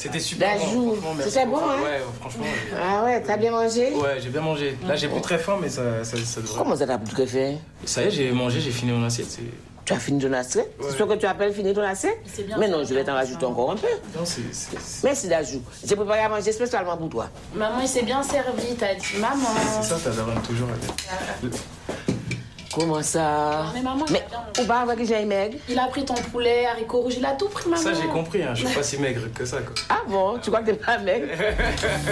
C'était super D'Ajou. bon. C'était bon, hein? Ouais, franchement. Ah ouais, t'as bien mangé? Ouais, j'ai bien mangé. Là, j'ai plus très faim, mais ça devrait. Comment ça t'a plus très faim? Ça y est, j'ai mangé, j'ai fini mon assiette. Tu as fini ton assiette? Ouais. C'est ce que tu appelles fini ton assiette? Mais non, je vais t'en rajouter encore un peu. Non, c'est... Merci d'Ajou. J'ai préparé à manger spécialement pour toi. Maman, il s'est bien servi, t'as dit. Maman. C'est ça, ta daronne toujours. Comment ça? Non, mais maman, mais ou pas avec que j'ai maigre? Il a pris ton poulet, haricots rouges, il a tout pris, maman. Ça, j'ai compris, hein. Je suis pas si maigre que ça, quoi. Ah bon? Tu crois que t'es pas maigre?